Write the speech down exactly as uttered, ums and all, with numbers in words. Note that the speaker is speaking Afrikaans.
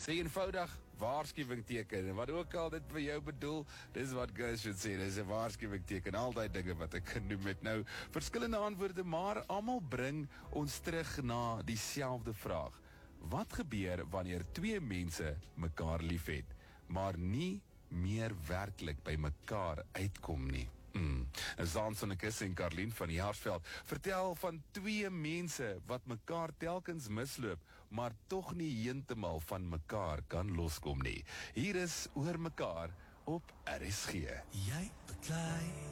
So eenvoudig waarskuwingteken, en wat ook al dit vir jou bedoel, dis wat guys should sê, dis 'n waarskuwingteken, al die dinge wat ek genoem het nou, verskillende antwoorde, maar almal bring ons terug na dieselfde vraag. Wat gebeur wanneer twee mense mekaar liefhet, maar nie meer werklik by mekaar uitkom nie? Mm. Zaan Sonnekes en Karlien van Jaarsveld vertel van twee mense wat mekaar telkens misloop, maar tog nie heeltemal van mekaar kan loskom nie. Hier is Oor Mekaar op R S G. Jy beklei